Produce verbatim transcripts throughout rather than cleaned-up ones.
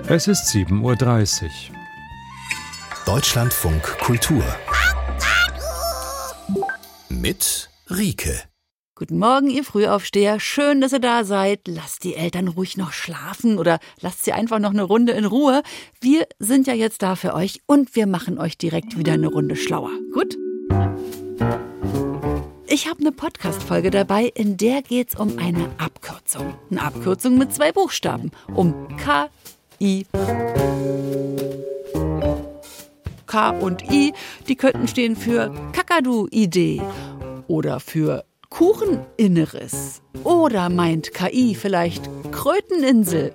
Es ist sieben Uhr dreißig. Deutschlandfunk Kultur mit Rike. Guten Morgen, ihr Frühaufsteher. Schön, dass ihr da seid. Lasst die Eltern ruhig noch schlafen oder lasst sie einfach noch eine Runde in Ruhe. Wir sind ja jetzt da für euch und wir machen euch direkt wieder eine Runde schlauer. Gut? Ich habe eine Podcast-Folge dabei, in der geht's um eine Abkürzung. Eine Abkürzung mit zwei Buchstaben. Um K I. K und I, die könnten stehen für Kakadu-Idee oder für Kucheninneres. Oder meint K I vielleicht Kröteninsel?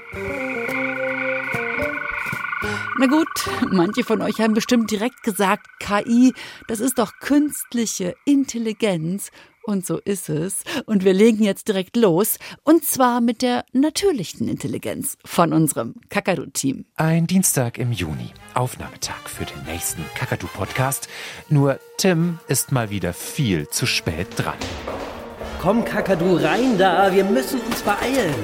Na gut, manche von euch haben bestimmt direkt gesagt, K I, das ist doch künstliche Intelligenz. Und so ist es. Und wir legen jetzt direkt los. Und zwar mit der natürlichen Intelligenz von unserem Kakadu-Team. Ein Dienstag im Juni. Aufnahmetag für den nächsten Kakadu-Podcast. Nur Tim ist mal wieder viel zu spät dran. Komm, Kakadu, rein da. Wir müssen uns beeilen.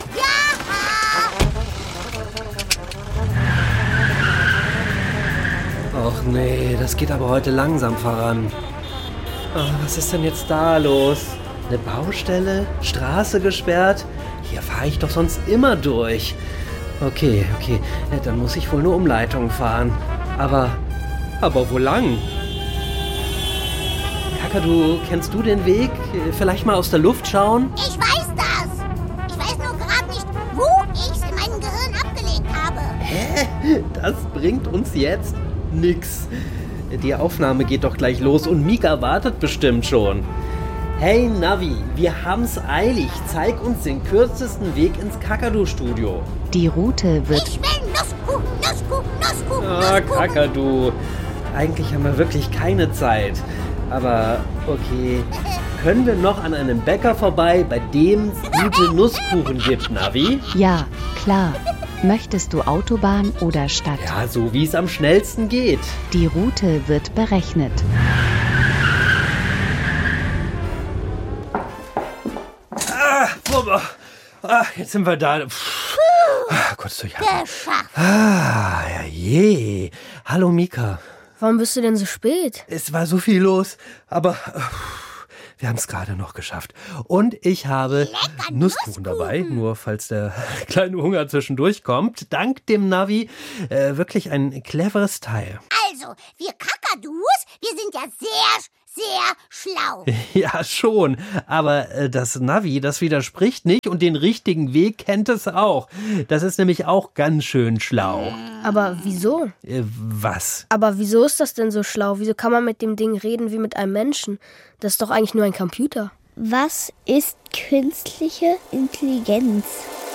Ja! Och nee, das geht aber heute langsam voran. Oh, was ist denn jetzt da los? Eine Baustelle? Straße gesperrt? Hier fahre ich doch sonst immer durch. Okay, okay, dann muss ich wohl nur Umleitungen fahren. Aber, aber wo lang? Kakadu, kennst du den Weg? Vielleicht mal aus der Luft schauen? Ich weiß das! Ich weiß nur gerade nicht, wo ich es in meinem Gehirn abgelegt habe. Hä? Das bringt uns jetzt nix. Die Aufnahme geht doch gleich los und Mika wartet bestimmt schon. Hey Navi, wir haben's eilig. Zeig uns den kürzesten Weg ins Kakadu-Studio. Die Route wird... Ich will Nusskuchen, Nusskuchen, Nusskuchen, Ah, Nusskuchen. Kakadu. Eigentlich haben wir wirklich keine Zeit. Aber okay, können wir noch an einem Bäcker vorbei, bei dem es gute Nusskuchen gibt, Navi? Ja, klar. Möchtest du Autobahn oder Stadt? Ja, so wie es am schnellsten geht. Die Route wird berechnet. Ah, Bubba. Ah, jetzt sind wir da. Puh. Ah, kurz durchhalten. Geschafft. Ah, ja je. Hallo Mika. Warum bist du denn so spät? Es war so viel los, aber äh, wir haben es gerade noch geschafft. Und ich habe Lecker Nusskuchen dabei, nur falls der kleine Hunger zwischendurch kommt. Dank dem Navi äh, wirklich ein cleveres Teil. Also, wir Kakadus, wir sind ja sehr, sehr schlau. Ja, schon. Aber äh, das Navi, das widerspricht nicht und den richtigen Weg kennt es auch. Das ist nämlich auch ganz schön schlau. Aber wieso? Äh, was? Aber wieso ist das denn so schlau? Wieso kann man mit dem Ding reden wie mit einem Menschen? Das ist doch eigentlich nur ein Computer. Was ist künstliche Intelligenz?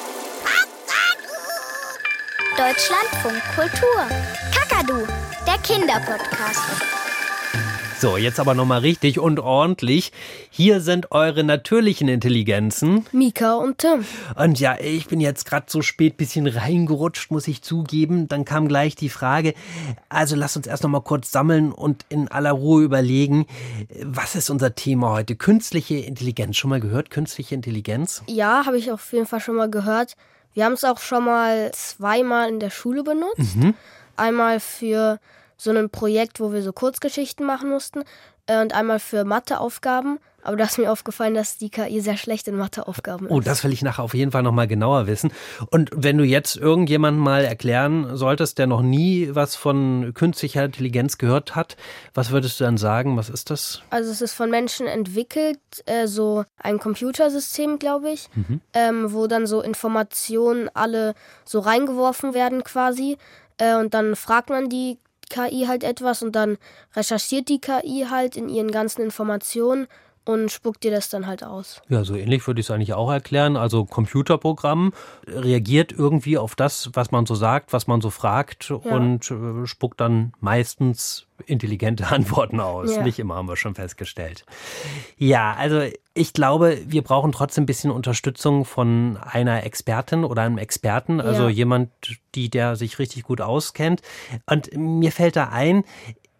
Deutschlandfunk Kultur. Kakadu, der Kinderpodcast. So, jetzt aber nochmal richtig und ordentlich. Hier sind eure natürlichen Intelligenzen. Mika und Tim. Und ja, ich bin jetzt gerade so spät bisschen reingerutscht, muss ich zugeben. Dann kam gleich die Frage, also lasst uns erst nochmal kurz sammeln und in aller Ruhe überlegen, was ist unser Thema heute? Künstliche Intelligenz. Schon mal gehört, künstliche Intelligenz? Ja, habe ich auf jeden Fall schon mal gehört. Wir haben es auch schon mal zweimal in der Schule benutzt. Mhm. Einmal für so ein Projekt, wo wir so Kurzgeschichten machen mussten äh, und einmal für Matheaufgaben. Aber da ist mir aufgefallen, dass die K I sehr schlecht in Matheaufgaben ist. Oh, das will ich nachher auf jeden Fall nochmal genauer wissen. Und wenn du jetzt irgendjemandem mal erklären solltest, der noch nie was von künstlicher Intelligenz gehört hat, was würdest du dann sagen? Was ist das? Also es ist von Menschen entwickelt, äh, so ein Computersystem, glaube ich, Mhm. ähm, wo dann so Informationen alle so reingeworfen werden quasi. Äh, und dann fragt man die K I halt etwas und dann recherchiert die K I halt in ihren ganzen Informationen und spuckt dir das dann halt aus. Ja, so ähnlich würde ich es eigentlich auch erklären. Also Computerprogramm reagiert irgendwie auf das, was man so sagt, was man so fragt und äh, spuckt dann meistens intelligente Antworten aus. Ja. Nicht immer, haben wir schon festgestellt. Ja, also ich glaube, wir brauchen trotzdem ein bisschen Unterstützung von einer Expertin oder einem Experten, also Ja. jemand, die der sich richtig gut auskennt. Und mir fällt da ein,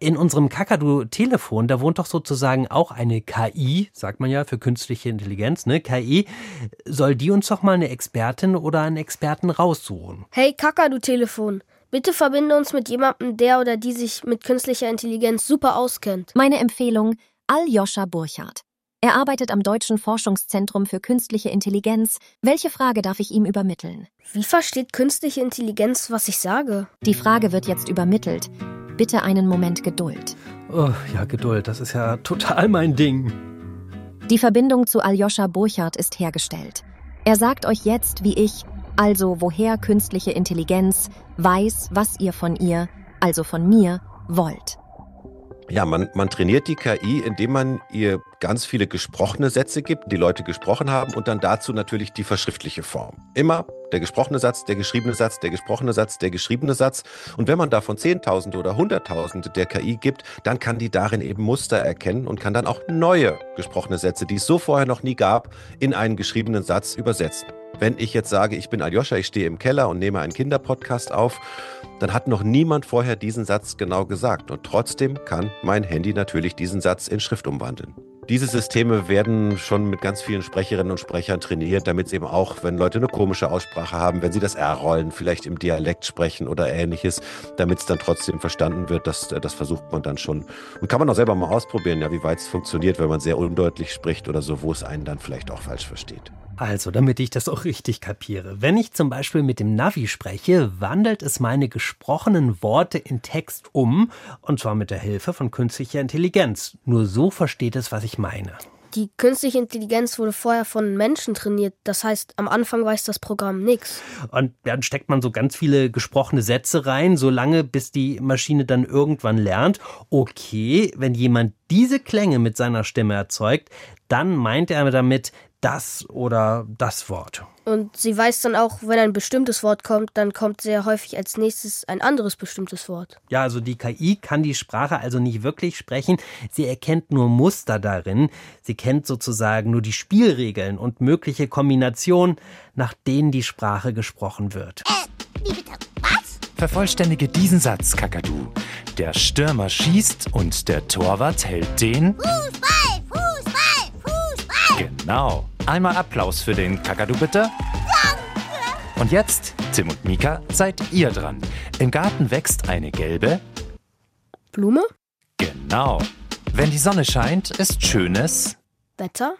In unserem Kakadu-Telefon, da wohnt doch sozusagen auch eine K I, sagt man ja, für künstliche Intelligenz, ne? K I. Soll die uns doch mal eine Expertin oder einen Experten raussuchen? Hey Kakadu-Telefon, bitte verbinde uns mit jemandem, der oder die sich mit künstlicher Intelligenz super auskennt. Meine Empfehlung, Aljoscha Burchardt. Er arbeitet am Deutschen Forschungszentrum für künstliche Intelligenz. Welche Frage darf ich ihm übermitteln? Wie versteht künstliche Intelligenz, was ich sage? Die Frage wird jetzt übermittelt. Bitte einen Moment Geduld. Oh, ja, Geduld, das ist ja total mein Ding. Die Verbindung zu Aljoscha Burchardt ist hergestellt. Er sagt euch jetzt, wie ich, also woher künstliche Intelligenz, weiß, was ihr von ihr, also von mir, wollt. Ja, man, man trainiert die K I, indem man ihr ganz viele gesprochene Sätze gibt, die Leute gesprochen haben, und dann dazu natürlich die verschriftliche Form. Immer der gesprochene Satz, der geschriebene Satz, der gesprochene Satz, der geschriebene Satz. Und wenn man davon Zehntausende oder Hunderttausende der K I gibt, dann kann die darin eben Muster erkennen und kann dann auch neue gesprochene Sätze, die es so vorher noch nie gab, in einen geschriebenen Satz übersetzen. Wenn ich jetzt sage, ich bin Aljoscha, ich stehe im Keller und nehme einen Kinderpodcast auf, dann hat noch niemand vorher diesen Satz genau gesagt. Und trotzdem kann mein Handy natürlich diesen Satz in Schrift umwandeln. Diese Systeme werden schon mit ganz vielen Sprecherinnen und Sprechern trainiert, damit es eben auch, wenn Leute eine komische Aussprache haben, wenn sie das R rollen, vielleicht im Dialekt sprechen oder ähnliches, damit es dann trotzdem verstanden wird, das, das versucht man dann schon. Und kann man auch selber mal ausprobieren, ja, wie weit es funktioniert, wenn man sehr undeutlich spricht oder so, wo es einen dann vielleicht auch falsch versteht. Also, damit ich das auch richtig kapiere. Wenn ich zum Beispiel mit dem Navi spreche, wandelt es meine gesprochenen Worte in Text um, und zwar mit der Hilfe von künstlicher Intelligenz. Nur so versteht es, was ich meine. Die künstliche Intelligenz wurde vorher von Menschen trainiert. Das heißt, am Anfang weiß das Programm nichts. Und dann steckt man so ganz viele gesprochene Sätze rein, solange bis die Maschine dann irgendwann lernt, okay, wenn jemand diese Klänge mit seiner Stimme erzeugt, dann meint er damit das oder das Wort. Und sie weiß dann auch, wenn ein bestimmtes Wort kommt, dann kommt sehr häufig als nächstes ein anderes bestimmtes Wort. Ja, also die K I kann die Sprache also nicht wirklich sprechen. Sie erkennt nur Muster darin. Sie kennt sozusagen nur die Spielregeln und mögliche Kombinationen, nach denen die Sprache gesprochen wird. Äh, wie bitte? Was? Vervollständige diesen Satz, Kakadu. Der Stürmer schießt und der Torwart hält den... Fußball, Fußball, Fußball. Genau. Einmal Applaus für den Kakadu, bitte. Danke. Und jetzt, Tim und Mika, seid ihr dran. Im Garten wächst eine gelbe... Blume? Genau. Wenn die Sonne scheint, ist schönes... Wetter?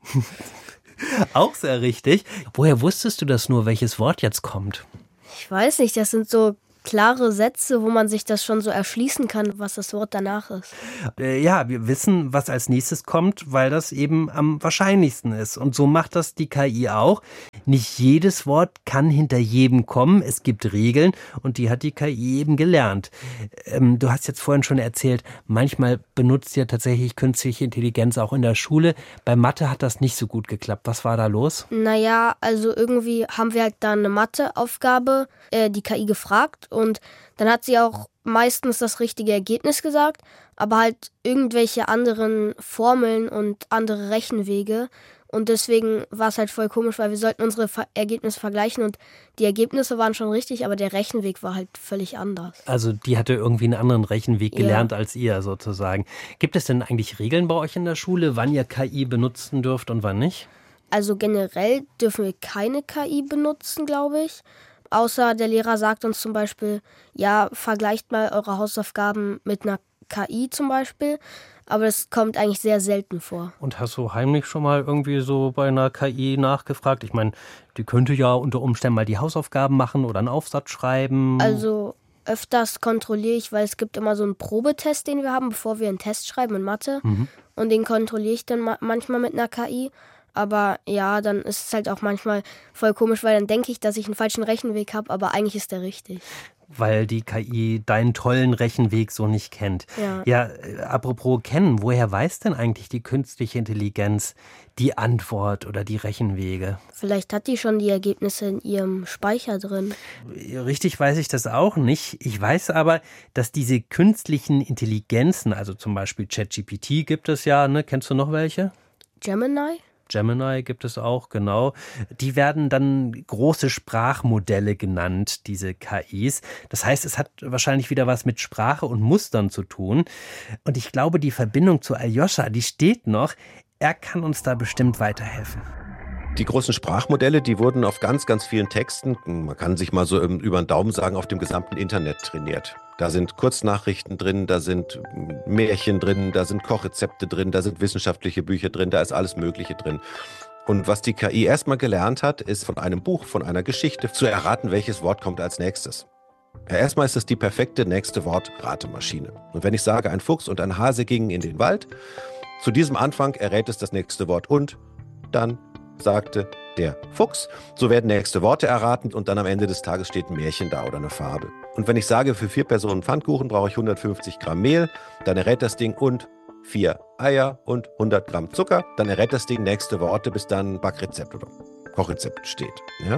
Auch sehr richtig. Woher wusstest du das nur, welches Wort jetzt kommt? Ich weiß nicht, das sind so klare Sätze, wo man sich das schon so erschließen kann, was das Wort danach ist. Ja, wir wissen, was als nächstes kommt, weil das eben am wahrscheinlichsten ist. Und so macht das die K I auch. Nicht jedes Wort kann hinter jedem kommen. Es gibt Regeln und die hat die K I eben gelernt. Ähm, du hast jetzt vorhin schon erzählt, manchmal benutzt ja tatsächlich künstliche Intelligenz auch in der Schule. Bei Mathe hat das nicht so gut geklappt. Was war da los? Naja, also irgendwie haben wir halt da eine Matheaufgabe, äh, die K I gefragt. Und dann hat sie auch meistens das richtige Ergebnis gesagt, aber halt irgendwelche anderen Formeln und andere Rechenwege. Und deswegen war es halt voll komisch, weil wir sollten unsere Ver- Ergebnisse vergleichen und die Ergebnisse waren schon richtig, aber der Rechenweg war halt völlig anders. Also die hatte irgendwie einen anderen Rechenweg gelernt Ja. als ihr sozusagen. Gibt es denn eigentlich Regeln bei euch in der Schule, wann ihr K I benutzen dürft und wann nicht? Also generell dürfen wir keine K I benutzen, glaube ich. Außer der Lehrer sagt uns zum Beispiel, ja, vergleicht mal eure Hausaufgaben mit einer K I zum Beispiel. Aber das kommt eigentlich sehr selten vor. Und hast du heimlich schon mal irgendwie so bei einer K I nachgefragt? Ich meine, die könnte ja unter Umständen mal die Hausaufgaben machen oder einen Aufsatz schreiben. Also öfters kontrolliere ich, weil es gibt immer so einen Probetest, den wir haben, bevor wir einen Test schreiben in Mathe. Mhm. Und den kontrolliere ich dann ma- manchmal mit einer K I. Aber ja, dann ist es halt auch manchmal voll komisch, weil dann denke ich, dass ich einen falschen Rechenweg habe, aber eigentlich ist der richtig. Weil die K I deinen tollen Rechenweg so nicht kennt. Ja. Ja, äh, apropos kennen, woher weiß denn eigentlich die künstliche Intelligenz die Antwort oder die Rechenwege? Vielleicht hat die schon die Ergebnisse in ihrem Speicher drin. Richtig weiß ich das auch nicht. Ich weiß aber, dass diese künstlichen Intelligenzen, also zum Beispiel ChatGPT gibt es ja, ne? Kennst du noch welche? Gemini? Gemini gibt es auch, genau. Die werden dann große Sprachmodelle genannt, diese K Is. Das heißt, es hat wahrscheinlich wieder was mit Sprache und Mustern zu tun. Und ich glaube, die Verbindung zu Aljoscha, die steht noch. Er kann uns da bestimmt weiterhelfen. Die großen Sprachmodelle, die wurden auf ganz, ganz vielen Texten, man kann sich mal so über den Daumen sagen, auf dem gesamten Internet trainiert. Da sind Kurznachrichten drin, da sind Märchen drin, da sind Kochrezepte drin, da sind wissenschaftliche Bücher drin, da ist alles Mögliche drin. Und was die K I erstmal gelernt hat, ist von einem Buch, von einer Geschichte zu erraten, welches Wort kommt als nächstes. Ja, erstmal ist es die perfekte nächste Wort-Ratemaschine. Und wenn ich sage, ein Fuchs und ein Hase gingen in den Wald, zu diesem Anfang errät es das nächste Wort und dann sagte der Fuchs. So werden nächste Worte erraten und dann am Ende des Tages steht ein Märchen da oder eine Fabel. Und wenn ich sage, für vier Personen Pfannkuchen brauche ich hundertfünfzig Gramm Mehl, dann errät das Ding und vier Eier und hundert Gramm Zucker, dann errät das Ding nächste Worte, bis dann Backrezept oder Kochrezept steht. Ja?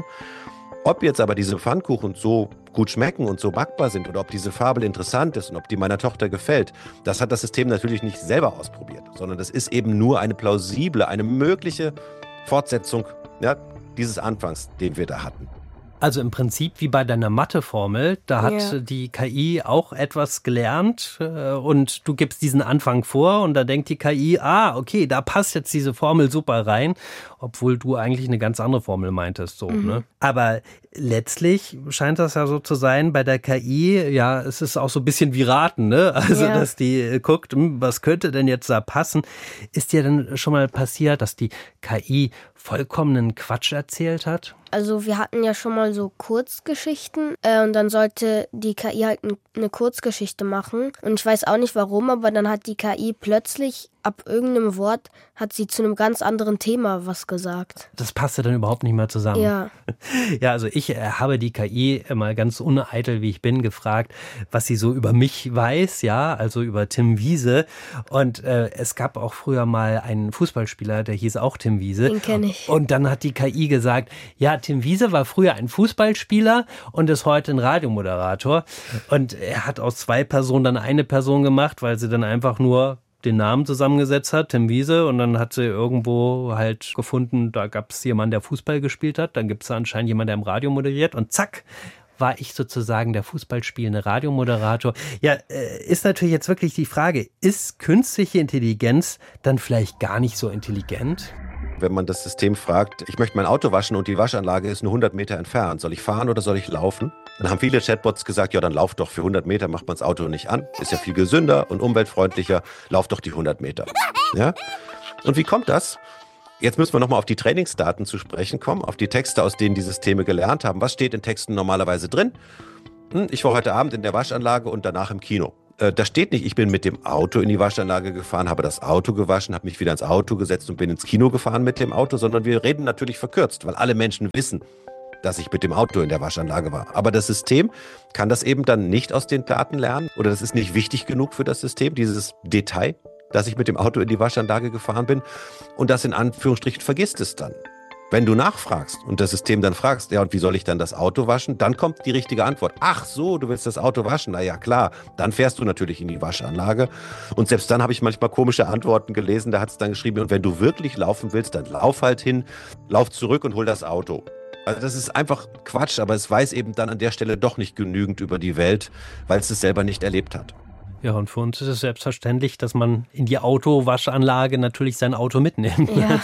Ob jetzt aber diese Pfannkuchen so gut schmecken und so backbar sind oder ob diese Fabel interessant ist und ob die meiner Tochter gefällt, das hat das System natürlich nicht selber ausprobiert, sondern das ist eben nur eine plausible, eine mögliche Fortsetzung, ja, dieses Anfangs, den wir da hatten. Also im Prinzip wie bei deiner Matheformel, da hat ja. die K I auch etwas gelernt äh, und du gibst diesen Anfang vor und da denkt die K I, ah, okay, da passt jetzt diese Formel super rein, obwohl du eigentlich eine ganz andere Formel meintest. So, mhm. ne? Aber letztlich scheint das ja so zu sein bei der K I, ja, es ist auch so ein bisschen wie Raten, ne? Also, ja. dass die guckt, was könnte denn jetzt da passen? Ist dir denn schon mal passiert, dass die K I vollkommenen Quatsch erzählt hat? Also wir hatten ja schon mal so Kurzgeschichten äh, und dann sollte die K I halt n- eine Kurzgeschichte machen. Und ich weiß auch nicht warum, aber dann hat die K I plötzlich ab irgendeinem Wort hat sie zu einem ganz anderen Thema was gesagt. Das passte dann überhaupt nicht mehr zusammen. Ja. Ja, also ich äh, habe die K I mal ganz uneitel, wie ich bin, gefragt, was sie so über mich weiß, ja, also über Tim Wiese. Und äh, es gab auch früher mal einen Fußballspieler, der hieß auch Tim Wiese. Den kenne ich. Und dann hat die K I gesagt, ja, Tim Wiese war früher ein Fußballspieler und ist heute ein Radiomoderator. Und er hat aus zwei Personen dann eine Person gemacht, weil sie dann einfach nur den Namen zusammengesetzt hat, Tim Wiese, und dann hat sie irgendwo halt gefunden, da gab es jemanden, der Fußball gespielt hat, dann gibt es anscheinend jemanden, der im Radio moderiert und zack, war ich sozusagen der Fußballspielende Radiomoderator. Ja, ist natürlich jetzt wirklich die Frage, ist künstliche Intelligenz dann vielleicht gar nicht so intelligent? Wenn man das System fragt, ich möchte mein Auto waschen und die Waschanlage ist nur hundert Meter entfernt, soll ich fahren oder soll ich laufen? Dann haben viele Chatbots gesagt, ja, dann lauf doch, für hundert Meter macht man das Auto nicht an, ist ja viel gesünder und umweltfreundlicher, lauf doch die hundert Meter. Ja? Und wie kommt das? Jetzt müssen wir nochmal auf die Trainingsdaten zu sprechen kommen, auf die Texte, aus denen die Systeme gelernt haben. Was steht in Texten normalerweise drin? Hm, ich war heute Abend in der Waschanlage und danach im Kino. Äh, da steht nicht, ich bin mit dem Auto in die Waschanlage gefahren, habe das Auto gewaschen, habe mich wieder ins Auto gesetzt und bin ins Kino gefahren mit dem Auto, sondern wir reden natürlich verkürzt, weil alle Menschen wissen, dass ich mit dem Auto in der Waschanlage war. Aber das System kann das eben dann nicht aus den Daten lernen oder das ist nicht wichtig genug für das System, dieses Detail, dass ich mit dem Auto in die Waschanlage gefahren bin und das in Anführungsstrichen vergisst es dann. Wenn du nachfragst und das System dann fragst, ja und wie soll ich dann das Auto waschen, dann kommt die richtige Antwort. Ach so, du willst das Auto waschen? Na ja, klar. Dann fährst du natürlich in die Waschanlage und selbst dann habe ich manchmal komische Antworten gelesen, da hat es dann geschrieben, und wenn du wirklich laufen willst, dann lauf halt hin, lauf zurück und hol das Auto. Also das ist einfach Quatsch, aber es weiß eben dann an der Stelle doch nicht genügend über die Welt, weil es es selber nicht erlebt hat. Ja, und für uns ist es selbstverständlich, dass man in die Autowaschanlage natürlich sein Auto mitnimmt. Ja.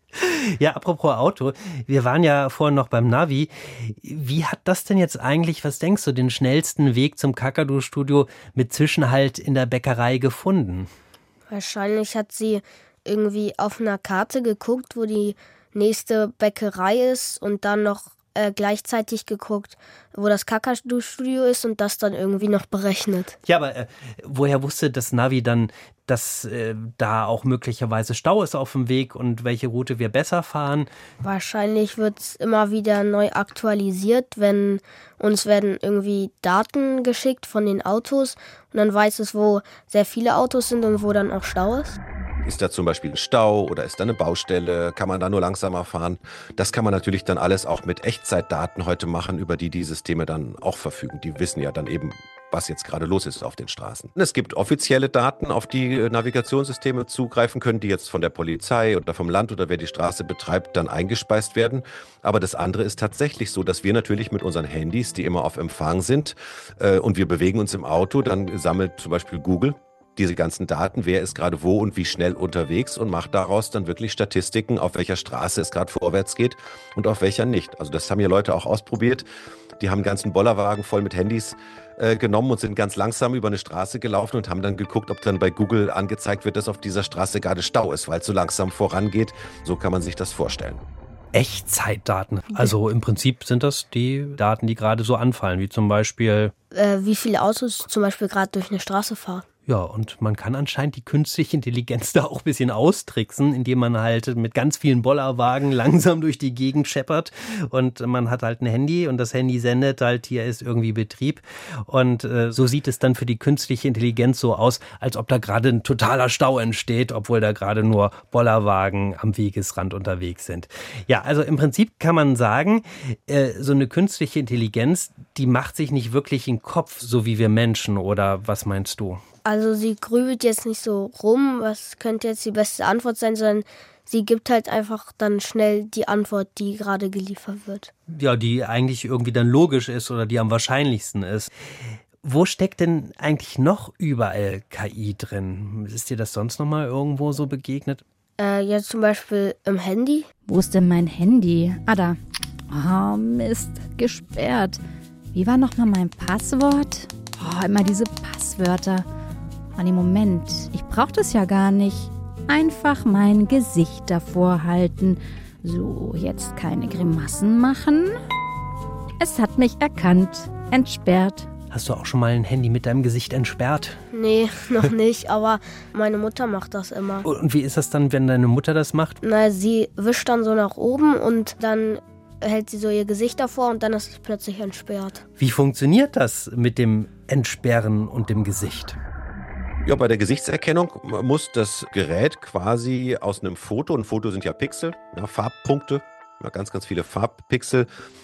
Ja, apropos Auto, wir waren ja vorhin noch beim Navi. Wie hat das denn jetzt eigentlich, was denkst du, den schnellsten Weg zum Kakadu-Studio mit Zwischenhalt in der Bäckerei gefunden? Wahrscheinlich hat sie irgendwie auf einer Karte geguckt, wo die nächste Bäckerei ist und dann noch äh, gleichzeitig geguckt, wo das Kakadu-Studio ist und das dann irgendwie noch berechnet. Ja, aber äh, woher wusste das Navi dann, dass äh, da auch möglicherweise Stau ist auf dem Weg und welche Route wir besser fahren? Wahrscheinlich wird es immer wieder neu aktualisiert, wenn uns werden irgendwie Daten geschickt von den Autos und dann weiß es, wo sehr viele Autos sind und wo dann auch Stau ist. Ist da zum Beispiel ein Stau oder ist da eine Baustelle? Kann man da nur langsamer fahren? Das kann man natürlich dann alles auch mit Echtzeitdaten heute machen, über die die Systeme dann auch verfügen. Die wissen ja dann eben, was jetzt gerade los ist auf den Straßen. Es gibt offizielle Daten, auf die Navigationssysteme zugreifen können, die jetzt von der Polizei oder vom Land oder wer die Straße betreibt, dann eingespeist werden. Aber das andere ist tatsächlich so, dass wir natürlich mit unseren Handys, die immer auf Empfang sind, äh, und wir bewegen uns im Auto, dann sammelt zum Beispiel Google diese ganzen Daten, wer ist gerade wo und wie schnell unterwegs und macht daraus dann wirklich Statistiken, auf welcher Straße es gerade vorwärts geht und auf welcher nicht. Also das haben hier Leute auch ausprobiert. Die haben einen ganzen Bollerwagen voll mit Handys äh, genommen und sind ganz langsam über eine Straße gelaufen und haben dann geguckt, ob dann bei Google angezeigt wird, dass auf dieser Straße gerade Stau ist, weil es so langsam vorangeht. So kann man sich das vorstellen. Echtzeitdaten. Also im Prinzip sind das die Daten, die gerade so anfallen, wie zum Beispiel... Äh, wie viele Autos zum Beispiel gerade durch eine Straße fahren. Ja, und man kann anscheinend die künstliche Intelligenz da auch ein bisschen austricksen, indem man halt mit ganz vielen Bollerwagen langsam durch die Gegend scheppert und man hat halt ein Handy und das Handy sendet halt, hier ist irgendwie Betrieb und äh, so sieht es dann für die künstliche Intelligenz so aus, als ob da gerade ein totaler Stau entsteht, obwohl da gerade nur Bollerwagen am Wegesrand unterwegs sind. Ja, also im Prinzip kann man sagen, äh, so eine künstliche Intelligenz, die macht sich nicht wirklich in den Kopf, so wie wir Menschen, oder was meinst du? Also sie grübelt jetzt nicht so rum, was könnte jetzt die beste Antwort sein, sondern sie gibt halt einfach dann schnell die Antwort, die gerade geliefert wird. Ja, die eigentlich irgendwie dann logisch ist oder die am wahrscheinlichsten ist. Wo steckt denn eigentlich noch überall K I drin? Ist dir das sonst noch mal irgendwo so begegnet? Äh, jetzt zum Beispiel im Handy. Wo ist denn mein Handy? Ah, da. Oh, Mist, gesperrt. Wie war noch mal mein Passwort? Oh, immer diese Passwörter. Oh, nee, Moment, ich brauche das ja gar nicht. Einfach mein Gesicht davor halten. So, jetzt keine Grimassen machen. Es hat mich erkannt. Entsperrt. Hast du auch schon mal ein Handy mit deinem Gesicht entsperrt? Nee, noch nicht, aber meine Mutter macht das immer. Und wie ist das dann, wenn deine Mutter das macht? Na, sie wischt dann so nach oben und dann hält sie so ihr Gesicht davor und dann ist es plötzlich entsperrt. Wie funktioniert das mit dem Entsperren und dem Gesicht? Ja, bei der Gesichtserkennung muss das Gerät quasi aus einem Foto, ein Foto sind ja Pixel, ja, Farbpunkte, ja, ganz, ganz viele Farbpixel,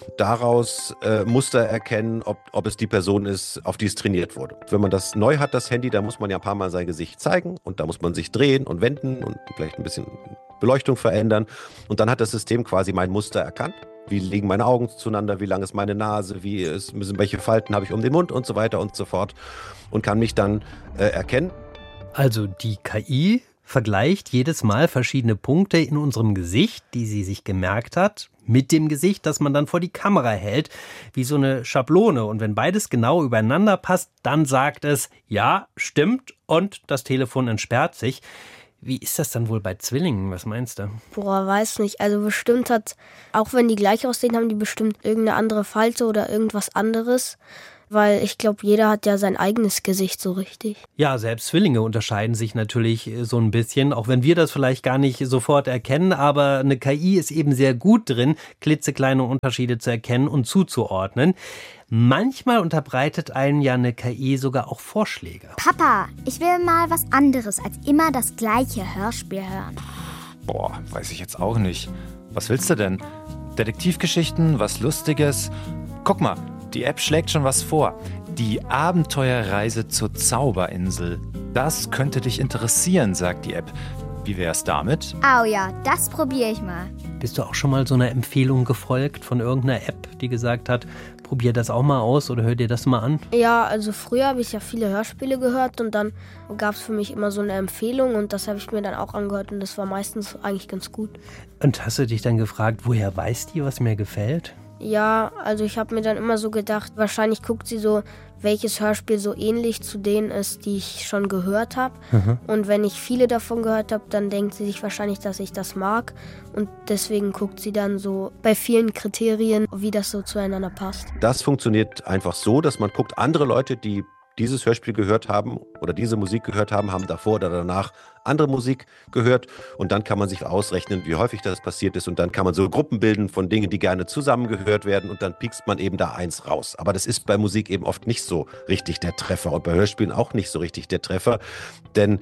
daraus äh, Muster erkennen, ob, ob es die Person ist, auf die es trainiert wurde. Wenn man das neu hat, das Handy, da muss man ja ein paar Mal sein Gesicht zeigen und da muss man sich drehen und wenden und vielleicht ein bisschen Beleuchtung verändern und dann hat das System quasi mein Muster erkannt. Wie liegen meine Augen zueinander, wie lang ist meine Nase, wie ist, welche Falten habe ich um den Mund und so weiter und so fort und kann mich dann äh, erkennen. Also die K I vergleicht jedes Mal verschiedene Punkte in unserem Gesicht, die sie sich gemerkt hat, mit dem Gesicht, das man dann vor die Kamera hält, wie so eine Schablone. Und wenn beides genau übereinander passt, dann sagt es, ja, stimmt und das Telefon entsperrt sich. Wie ist das dann wohl bei Zwillingen? Was meinst du? Boah, weiß nicht. Also bestimmt hat, auch wenn die gleich aussehen, haben die bestimmt irgendeine andere Falte oder irgendwas anderes. Weil ich glaube, jeder hat ja sein eigenes Gesicht so richtig. Ja, selbst Zwillinge unterscheiden sich natürlich so ein bisschen, auch wenn wir das vielleicht gar nicht sofort erkennen. Aber eine K I ist eben sehr gut drin, klitzekleine Unterschiede zu erkennen und zuzuordnen. Manchmal unterbreitet einem ja eine K I sogar auch Vorschläge. Papa, ich will mal was anderes als immer das gleiche Hörspiel hören. Boah, weiß ich jetzt auch nicht. Was willst du denn? Detektivgeschichten, was Lustiges? Guck mal, die App schlägt schon was vor. Die Abenteuerreise zur Zauberinsel. Das könnte dich interessieren, sagt die App. Wie wär's damit? Oh ja, das probiere ich mal. Bist du auch schon mal so einer Empfehlung gefolgt von irgendeiner App, die gesagt hat, probier das auch mal aus oder hör dir das mal an? Ja, also früher habe ich ja viele Hörspiele gehört und dann gab es für mich immer so eine Empfehlung und das habe ich mir dann auch angehört und das war meistens eigentlich ganz gut. Und hast du dich dann gefragt, woher weiß die, was mir gefällt? Ja, also ich habe mir dann immer so gedacht, wahrscheinlich guckt sie so, welches Hörspiel so ähnlich zu denen ist, die ich schon gehört habe. Mhm. Und wenn ich viele davon gehört habe, dann denkt sie sich wahrscheinlich, dass ich das mag. Und deswegen guckt sie dann so bei vielen Kriterien, wie das so zueinander passt. Das funktioniert einfach so, dass man guckt, andere Leute, die dieses Hörspiel gehört haben oder diese Musik gehört haben, haben davor oder danach andere Musik gehört und dann kann man sich ausrechnen, wie häufig das passiert ist und dann kann man so Gruppen bilden von Dingen, die gerne zusammengehört werden und dann piekst man eben da eins raus. Aber das ist bei Musik eben oft nicht so richtig der Treffer und bei Hörspielen auch nicht so richtig der Treffer, denn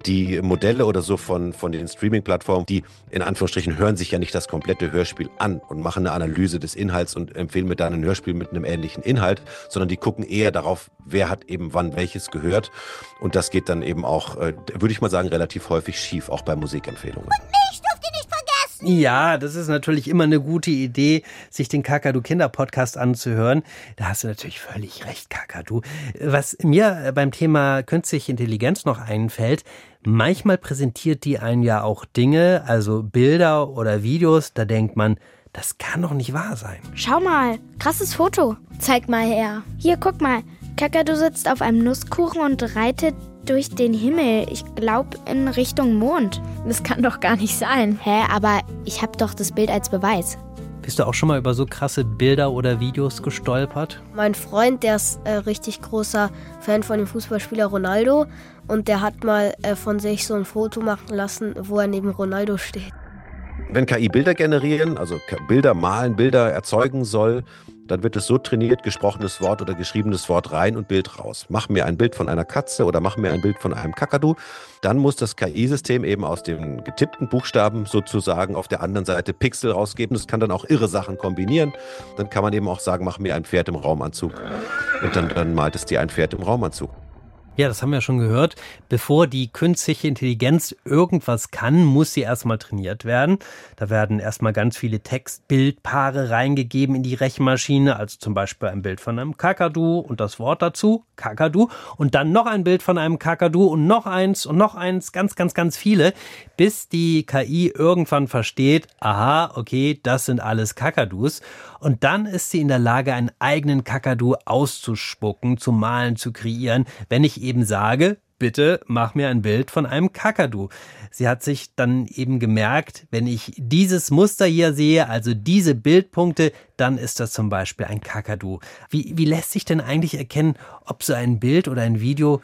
Die Modelle oder so von, von den Streaming-Plattformen, die in Anführungsstrichen hören sich ja nicht das komplette Hörspiel an und machen eine Analyse des Inhalts und empfehlen mir dann ein Hörspiel mit einem ähnlichen Inhalt, sondern die gucken eher darauf, wer hat eben wann welches gehört. Und das geht dann eben auch, äh, würde ich mal sagen, relativ häufig schief, auch bei Musikempfehlungen. Und mich dürft ihr nicht vergessen! Ja, das ist natürlich immer eine gute Idee, sich den Kakadu-Kinder-Podcast anzuhören. Da hast du natürlich völlig recht, Kakadu. Was mir beim Thema künstliche Intelligenz noch einfällt, manchmal präsentiert die einen ja auch Dinge, also Bilder oder Videos, da denkt man, das kann doch nicht wahr sein. Schau mal, krasses Foto. Zeig mal her. Hier, guck mal. Kakadu sitzt auf einem Nusskuchen und reitet durch den Himmel. Ich glaube in Richtung Mond. Das kann doch gar nicht sein. Hä, aber ich habe doch das Bild als Beweis. Bist du auch schon mal über so krasse Bilder oder Videos gestolpert? Mein Freund, der ist äh, richtig großer Fan von dem Fußballspieler Ronaldo und der hat mal äh, von sich so ein Foto machen lassen, wo er neben Ronaldo steht. Wenn K I Bilder generieren, also Bilder malen, Bilder erzeugen soll, dann wird es so trainiert, gesprochenes Wort oder geschriebenes Wort rein und Bild raus. Mach mir ein Bild von einer Katze oder mach mir ein Bild von einem Kakadu. Dann muss das K I-System eben aus den getippten Buchstaben sozusagen auf der anderen Seite Pixel rausgeben. Das kann dann auch irre Sachen kombinieren. Dann kann man eben auch sagen, mach mir ein Pferd im Raumanzug. Und dann, dann malt es dir ein Pferd im Raumanzug. Ja, das haben wir schon gehört. Bevor die künstliche Intelligenz irgendwas kann, muss sie erstmal trainiert werden. Da werden erstmal ganz viele Text-Bild-Paare reingegeben in die Rechenmaschine, also zum Beispiel ein Bild von einem Kakadu und das Wort dazu, Kakadu, und dann noch ein Bild von einem Kakadu und noch eins und noch eins, ganz, ganz, ganz viele, bis die K I irgendwann versteht, aha, okay, das sind alles Kakadus. Und dann ist sie in der Lage, einen eigenen Kakadu auszuspucken, zu malen, zu kreieren, wenn ich eben sage, bitte mach mir ein Bild von einem Kakadu. Sie hat sich dann eben gemerkt, wenn ich dieses Muster hier sehe, also diese Bildpunkte, dann ist das zum Beispiel ein Kakadu. Wie, wie lässt sich denn eigentlich erkennen, ob so ein Bild oder ein Video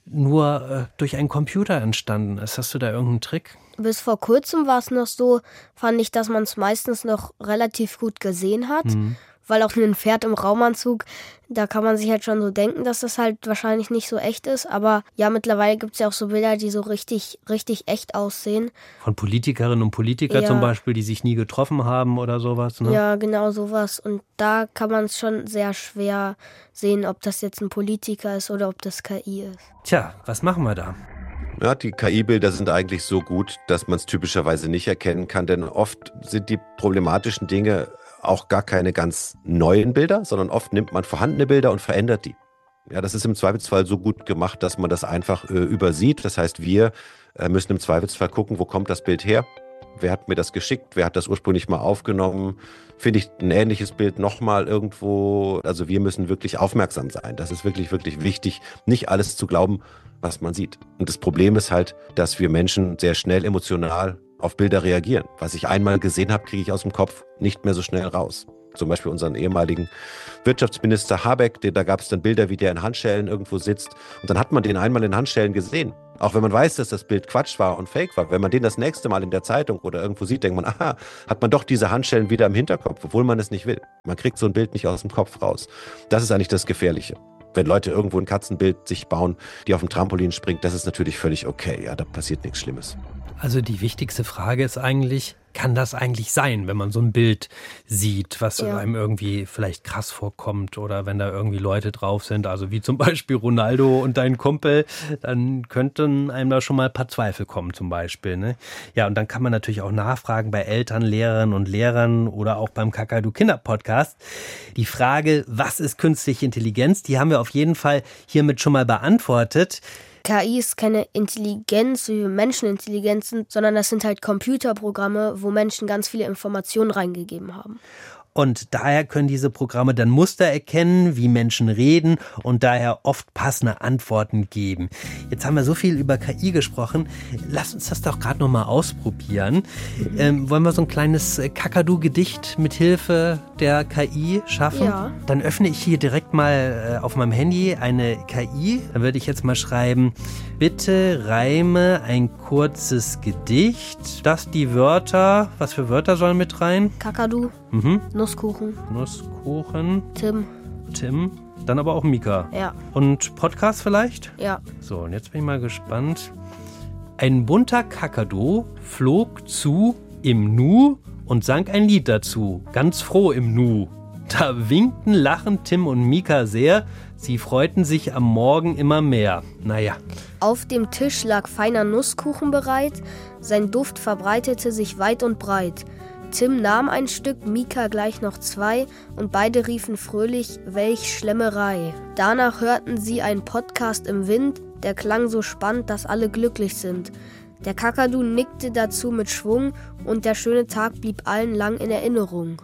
nur äh, durch einen Computer entstanden ist? Hast du da irgendeinen Trick? Bis vor kurzem war es noch so, fand ich, dass man es meistens noch relativ gut gesehen hat. Mhm. Weil auch ein Pferd im Raumanzug, da kann man sich halt schon so denken, dass das halt wahrscheinlich nicht so echt ist. Aber ja, mittlerweile gibt es ja auch so Bilder, die so richtig, richtig echt aussehen. Von Politikerinnen und Politikern ja. zum Beispiel, die sich nie getroffen haben oder sowas, ne? Ja, genau sowas. Und da kann man es schon sehr schwer sehen, ob das jetzt ein Politiker ist oder ob das K I ist. Tja, was machen wir da? Ja, die K I-Bilder sind eigentlich so gut, dass man es typischerweise nicht erkennen kann, denn oft sind die problematischen Dinge auch gar keine ganz neuen Bilder, sondern oft nimmt man vorhandene Bilder und verändert die. Ja, das ist im Zweifelsfall so gut gemacht, dass man das einfach äh, übersieht. Das heißt, wir äh, müssen im Zweifelsfall gucken, wo kommt das Bild her? Wer hat mir das geschickt? Wer hat das ursprünglich mal aufgenommen? Finde ich ein ähnliches Bild nochmal irgendwo? Also wir müssen wirklich aufmerksam sein. Das ist wirklich, wirklich wichtig, nicht alles zu glauben, was man sieht. Und das Problem ist halt, dass wir Menschen sehr schnell emotional auf Bilder reagieren. Was ich einmal gesehen habe, kriege ich aus dem Kopf nicht mehr so schnell raus. Zum Beispiel unseren ehemaligen Wirtschaftsminister Habeck, da gab es dann Bilder, wie der in Handschellen irgendwo sitzt. Und dann hat man den einmal in Handschellen gesehen. Auch wenn man weiß, dass das Bild Quatsch war und Fake war. Wenn man den das nächste Mal in der Zeitung oder irgendwo sieht, denkt man, aha, hat man doch diese Handschellen wieder im Hinterkopf, obwohl man es nicht will. Man kriegt so ein Bild nicht aus dem Kopf raus. Das ist eigentlich das Gefährliche. Wenn Leute irgendwo ein Katzenbild sich bauen, die auf dem Trampolin springt, das ist natürlich völlig okay. Ja, da passiert nichts Schlimmes. Also die wichtigste Frage ist eigentlich, kann das eigentlich sein, wenn man so ein Bild sieht, was ja. einem irgendwie vielleicht krass vorkommt oder wenn da irgendwie Leute drauf sind, also wie zum Beispiel Ronaldo und dein Kumpel, dann könnten einem da schon mal ein paar Zweifel kommen zum Beispiel. Ne? Ja, und dann kann man natürlich auch nachfragen bei Eltern, Lehrerinnen und Lehrern oder auch beim Kakadu-Kinder-Podcast. Die Frage, was ist künstliche Intelligenz, die haben wir auf jeden Fall hiermit schon mal beantwortet. K I ist keine Intelligenz wie Menschenintelligenz sind, sondern das sind halt Computerprogramme, wo Menschen ganz viele Informationen reingegeben haben. Und daher können diese Programme dann Muster erkennen, wie Menschen reden und daher oft passende Antworten geben. Jetzt haben wir so viel über K I gesprochen. Lass uns das doch gerade noch mal ausprobieren. Ähm, wollen wir so ein kleines Kakadu-Gedicht mit Hilfe der K I schaffen? Ja. Dann öffne ich hier direkt mal äh, auf meinem Handy eine K I. Dann würde ich jetzt mal schreiben, bitte reime ein kurzes Gedicht. Das die Wörter, was für Wörter sollen mit rein? Kakadu. Mhm. Nusskuchen. Nusskuchen. Tim. Tim. Dann aber auch Mika. Ja. Und Podcast vielleicht? Ja. So, und jetzt bin ich mal gespannt. Ein bunter Kakadu flog zu im Nu und sang ein Lied dazu, ganz froh im Nu. Da winkten lachend Tim und Mika sehr, sie freuten sich am Morgen immer mehr. Naja. Auf dem Tisch lag feiner Nusskuchen bereit, sein Duft verbreitete sich weit und breit. Tim nahm ein Stück, Mika gleich noch zwei und beide riefen fröhlich, welch Schlemmerei. Danach hörten sie einen Podcast im Wind, der klang so spannend, dass alle glücklich sind. Der Kakadu nickte dazu mit Schwung und der schöne Tag blieb allen lang in Erinnerung.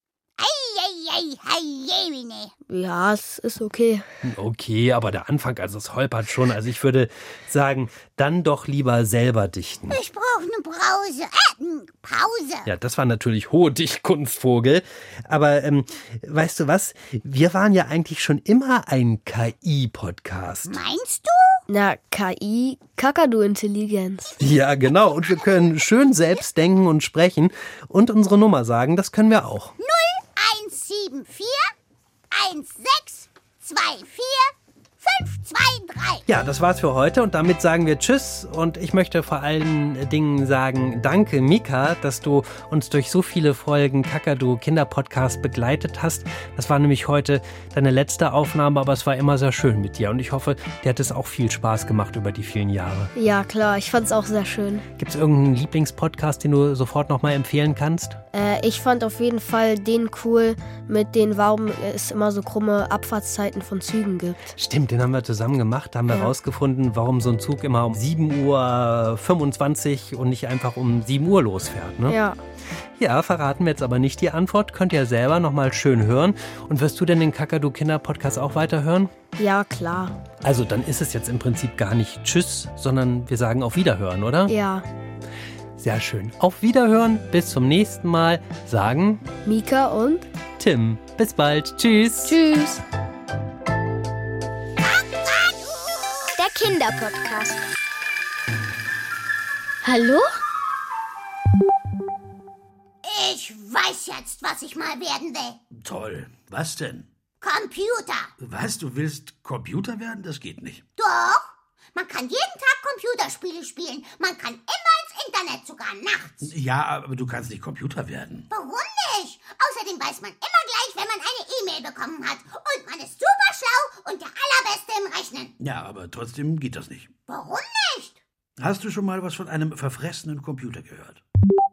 Ja, es ist okay. Okay, aber der Anfang, also es holpert schon. Also ich würde sagen, dann doch lieber selber dichten. Ich brauche eine Brause. Äh, Pause. Ja, das war natürlich hohe Dichtkunst, Vogel. Aber ähm, weißt du was? Wir waren ja eigentlich schon immer ein K I-Podcast. Meinst du? Na, K I, Kakadu-Intelligenz. Ja, genau. Und wir können schön selbst denken und sprechen und unsere Nummer sagen. Das können wir auch. null eins sieben vier eins sechs zwei vier fünf zwei drei. Ja, das war's für heute und damit sagen wir Tschüss und ich möchte vor allen Dingen sagen, danke Mika, dass du uns durch so viele Folgen Kakadu Kinderpodcast begleitet hast. Das war nämlich heute deine letzte Aufnahme, aber es war immer sehr schön mit dir und ich hoffe, dir hat es auch viel Spaß gemacht über die vielen Jahre. Ja, klar, ich fand's auch sehr schön. Gibt's irgendeinen Lieblingspodcast, den du sofort nochmal empfehlen kannst? Äh, ich fand auf jeden Fall den cool mit den, warum es immer so krumme Abfahrtszeiten von Zügen gibt. Stimmt, den haben wir zusammen gemacht, da haben wir herausgefunden, ja. warum so ein Zug immer um sieben Uhr fünfundzwanzig und nicht einfach um sieben Uhr losfährt. Ne? Ja. Ja, verraten wir jetzt aber nicht die Antwort, könnt ihr selber nochmal schön hören. Und wirst du denn den Kakadu Kinder-Podcast auch weiterhören? Ja, klar. Also dann ist es jetzt im Prinzip gar nicht Tschüss, sondern wir sagen auf Wiederhören, oder? Ja. Sehr schön. Auf Wiederhören, bis zum nächsten Mal, sagen Mika und Tim. Bis bald. Tschüss. Tschüss. Der Kinderpodcast. Hallo? Ich weiß jetzt, was ich mal werden will. Toll. Was denn? Computer. Was? Du willst Computer werden? Das geht nicht. Doch. Man kann jeden Tag Computerspiele spielen. Man kann immer ins Internet, sogar nachts. Ja, aber du kannst nicht Computer werden. Warum nicht? Außerdem weiß man immer gleich, wenn man eine E-Mail bekommen hat. Und man ist super schlau und der Allerbeste im Rechnen. Ja, aber trotzdem geht das nicht. Warum nicht? Hast du schon mal was von einem verfressenen Computer gehört?